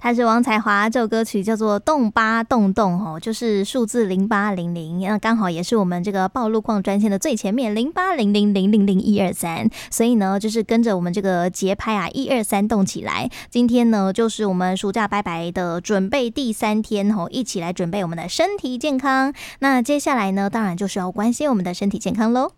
他是王彩华，这首歌曲叫做动八动动哦，就是数字0800，那刚好也是我们这个报路况专线的最前面0800000123，所以呢就是跟着我们这个节拍啊123动起来。今天呢就是我们暑假拜拜的准备第3天哦，一起来准备我们的身体健康。那接下来呢当然就是要关心我们的身体健康咯。